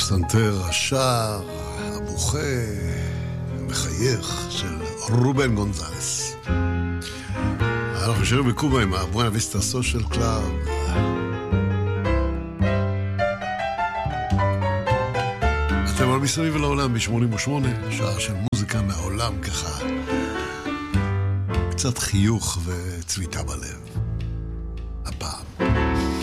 הפסנתר השער, הבוכה, המחייך של רובן גונזלס. אנחנו שרים בקובה עם הבואנה ויסטה סושיאל קלאב. אתם על מסביב לעולם ב-88, שעה של מוזיקה מהעולם ככה. קצת חיוך וצביטה בלב. הפעם.